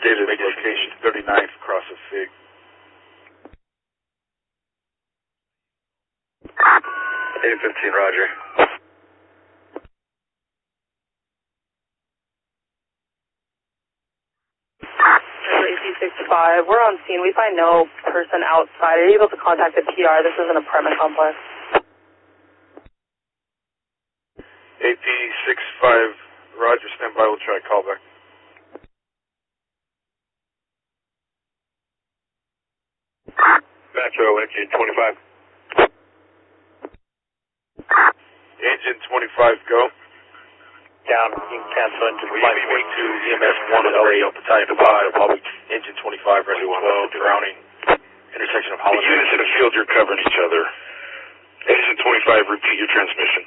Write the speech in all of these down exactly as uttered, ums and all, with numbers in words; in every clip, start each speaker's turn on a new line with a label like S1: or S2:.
S1: located at location thirty-ninth across the Fig.
S2: eight fifteen, roger.
S3: A C sixty-five, we're on scene. We find no person outside. Are you able to contact the P R? This is an apartment complex.
S1: A P sixty-five, roger, stand by, we'll try a callback.
S2: Metro, engine twenty-five.
S1: Engine twenty-five, go.
S2: Down, you can cancel engine
S1: five point two, E M S one is already up to type five, public, engine twenty-five, ready one twelve, drowning, intersection of Holland.
S2: The units in the field, you're covering each other. Engine twenty-five, repeat your transmission.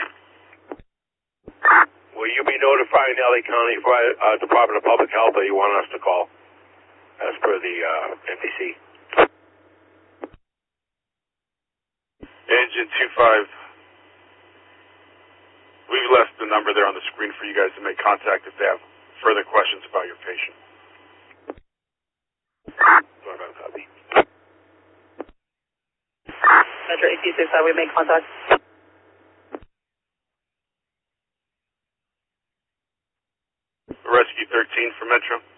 S2: Will you be notifying L A County uh, Department of Public Health that you want us to call, as per the uh, N B C?
S1: Engine two-five. We've left the number there on the screen for you guys to make contact if they have further questions about your patient.
S2: Copy.
S3: Metro A P sixty-five, we make contact.
S1: Rescue thirteen for Metro.